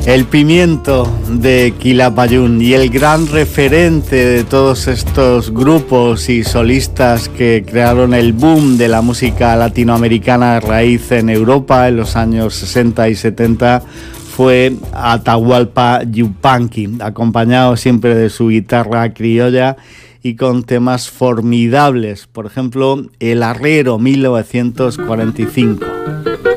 El pimiento de Quilapayún y el gran referente de todos estos grupos y solistas que crearon el boom de la música latinoamericana de raíz en Europa en los años 60 y 70 fue Atahualpa Yupanqui, acompañado siempre de su guitarra criolla y con temas formidables, por ejemplo, El Arriero 1945.